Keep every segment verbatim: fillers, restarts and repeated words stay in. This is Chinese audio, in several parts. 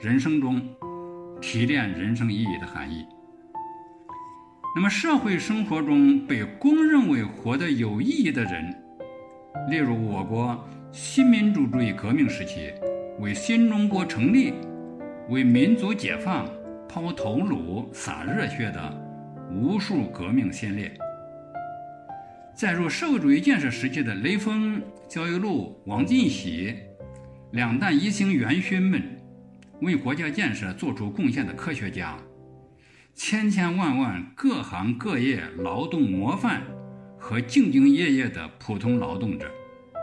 人生中提炼人生意义的含义。那么社会生活中被公认为活得有意义的人，例如我国新民主主义革命时期为新中国成立、为民族解放抛头颅洒热血的无数革命先烈，再如社会主义建设时期的雷锋、焦裕禄、王进喜两弹一星元勋们，为国家建设做出贡献的科学家，千千万万各行各业劳动模范和兢兢业业的普通劳动者。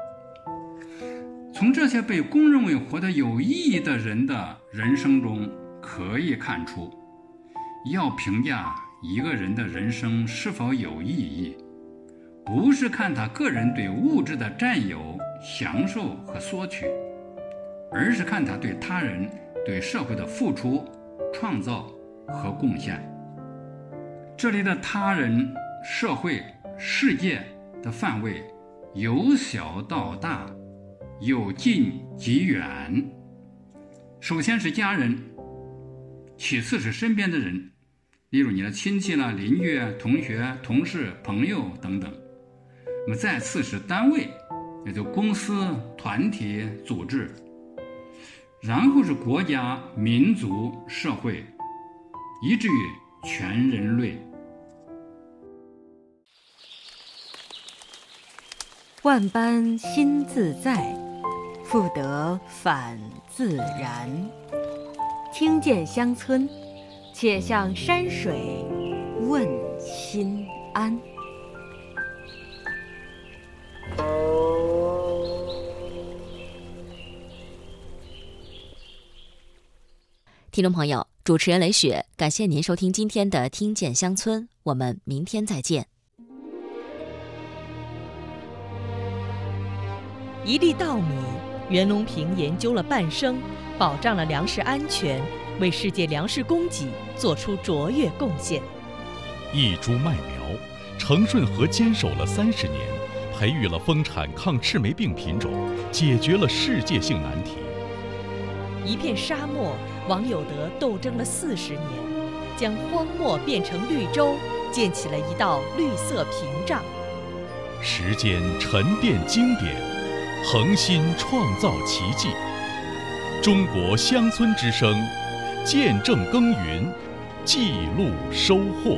从这些被公认为活得有意义的人的人生中可以看出，要评价一个人的人生是否有意义，不是看他个人对物质的占有、享受和索取，而是看他对他人、对社会的付出、创造和贡献。这里的他人、社会、世界的范围由小到大，由近及远。首先是家人，其次是身边的人，例如你的亲戚啦、邻居、同学、同事、朋友等等。那么再次是单位，也就公司、团体、组织。然后是国家、民族、社会，以至于全人类。 万般心自在，复得返自然。听见乡村，且向山水问心安。 听众朋友，主持人雷雪，感谢您收听今天的《听见乡村》，我们明天再见。 一粒稻米，袁隆平研究了半生，保障了粮食安全，为世界粮食供给做出卓越贡献。 一株麦苗，程顺和坚守了三十年，培育了丰产抗赤霉病品种，解决了世界性难题。 一片沙漠，王有德斗争了四十年，将荒漠变成绿洲，建起了一道绿色屏障。 时间沉淀经典，恒心创造奇迹。中国乡村之声，见证耕耘，记录收获。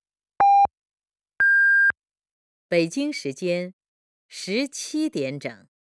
北京时间十七点整。